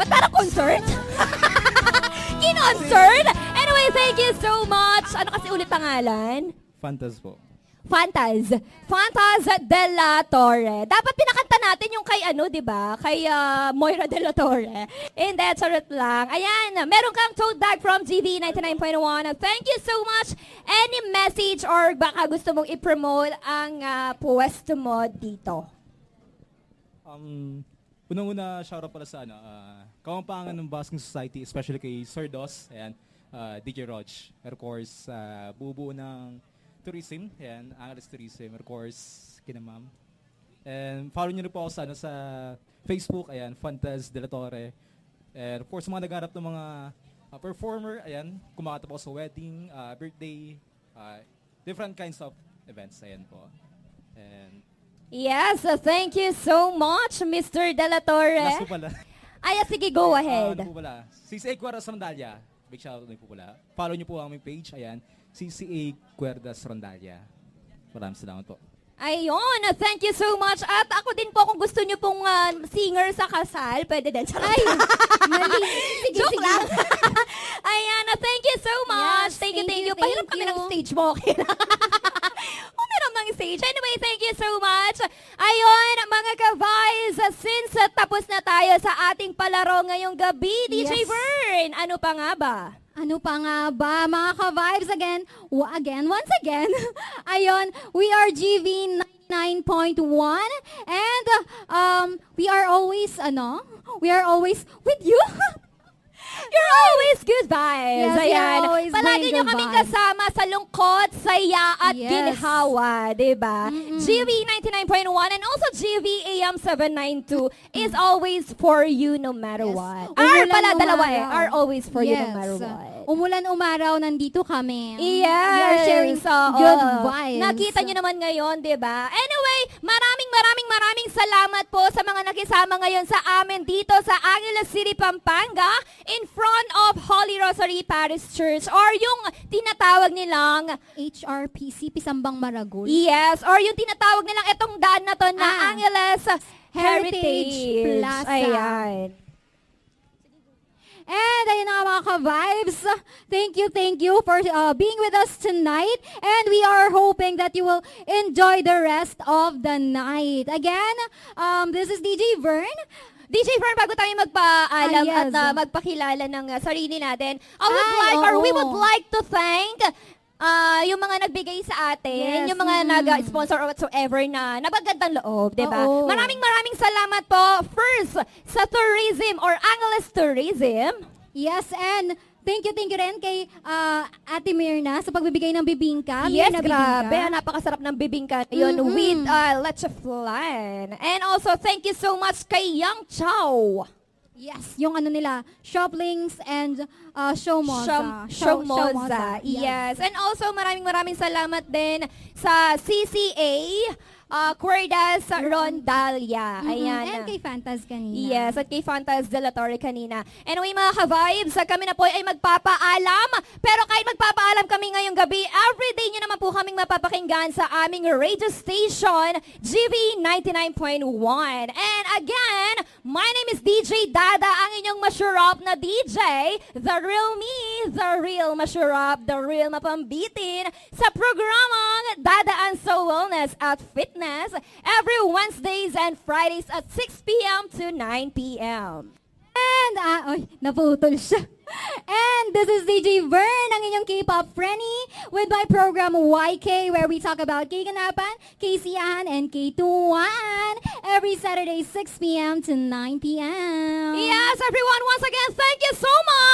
Ba't parang concert? Kinonsert? Anyway, thank you so much. Ano kasi ulit pangalan? Fantas po. Fantaz de la Torre. Dapat pinakanta natin yung kay di ba? Kay Moira de la Torre. Hindi, charot lang. Ayan, meron kang tote bag from GV 99.1. Thank you so much. Any message or baka gusto mong i-promote ang pwesto mo dito? Unang-una, shoutout pala sa Kamampangan ng Basking Society, especially kay Sir Dos, ayan, DJ Rog. Of course, bubuo ng tourism, ayan, Angeles Tourism, of course, kina ma'am. And follow nyo na po ako sa Facebook, ayan, Fantas de la Torre. And of course, mga nagharap ng mga performer, ayan, kumakata po sa wedding, birthday, different kinds of events, ayan po. And yes, thank you so much, Mr. De La Torre. last po pala. Ay, sige, go ahead. Ano po pala? CCA Cuerdas Rondalia. Big shoutout din po pala. Follow nyo po ang aming page, ayan, CCA Cuerdas Rondalia. Maraming salamat po. Ayun, thank you so much. At ako din po, kung gusto nyo pong singer sa kasal, pwede din. Ay, mali. Sige, joke lang. Ayan, thank you so much. Yes, thank you. thank Pahirap kami you. ng stage mo. Okay na. Umiram ng stage. Anyway, thank you so much. Ayun, mga ka-Vice, since tapos na tayo sa ating palaro ngayong gabi, DJ Yes. Vern, ano pa nga ba? Ano pa nga ba, mga ka-vibes once again, ayun, we are GV 99.1 and we are always with you. You're always good vibes. Yes, Ayan. you're always Palagi bring nyo good kaming vibes. kasama sa lungkot, saya, at Yes. ginhawa. Diba? GV 99.1 and also GV AM 792 is always for you no matter Yes. what. Umulan, Pala, dalawa umaraw. Are always for you no Yes. matter what. Umulan umaraw, nandito kami. Yes. We are sharing Oo. good vibes. Nakita nyo naman ngayon, di ba? Anyway, maraming salamat po sa mga nakisama ngayon sa amin dito sa Angeles City, Pampanga in front of Holy Rosary Parish Church or yung tinatawag nilang HRPC, Pisambang Maragul. yes, or yung tinatawag nilang etong daan na to na Angeles Heritage Plaza. Ayan. And ayun na nga mga ka-vibes. Thank you for being with us tonight. And we are hoping that you will enjoy the rest of the night. Again, this is DJ Vern. DJ Vern, bago tayo magpaalam yes. at magpakilala ng sarili natin, we oo. would like to thank yung mga nagbigay sa atin, Yes, yung mga nag-sponsor or whatsoever na nabagandang loob, di ba? Oo. Maraming salamat po. First, sa tourism or Angeles Tourism. Yes, and thank you rin kay Ate Mirna sa pagbibigay ng bibingka. Yes, Mirna grabe. Bibingka. Napakasarap ng bibingka yun with leche flan. And also, thank you so much kay Yang Chow. Yes, yung ano nila, Shoplings and Showmoza. Showmoza. Yes. And also, maraming salamat din sa CCA Cuerdas Rondalia. Ayan. And kay Fantas kanina. Yes, at kay Fantas de la Torre kanina. Anyway, mga ka-vibes, kami na po ay magpapaalam. Pero kahit magpapaalam kami ngayong gabi, everyday nyo naman po kaming mapapakinggan sa aming radio station, GV 99.1. And again, my name is DJ Dada, ang inyong masyurap na DJ, the real me, the real masyurap, the real mapambitin, sa programang Dadaan sa Wellness at Fitness every Wednesdays and Fridays at 6 p.m. to 9 p.m. And, naputol siya. And this is DJ Vern, ang inyong K-pop frenny, with my program YK, where we talk about K-ganapan, K-siyahan, and K-tuwan every Saturday, 6 p.m. to 9 p.m. Yes, everyone, once again, thank you so much!